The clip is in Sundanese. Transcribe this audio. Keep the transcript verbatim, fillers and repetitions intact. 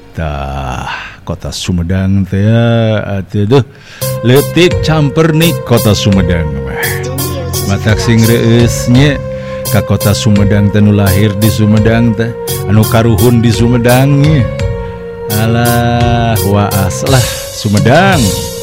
tah kota Sumedang teh atuh duh leutik camper nih kota Sumedang mah matak sing reueus nya ka kota Sumedang teh nu lahir di Sumedang teh anu karuhun di Sumedang nya alah waas lah Sumedang